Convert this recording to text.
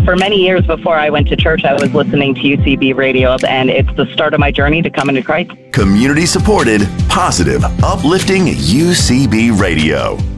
for many years before I went to church, I was listening to UCB radio, and it's the start of my journey to coming to Christ. Community supported, positive, uplifting UCB radio.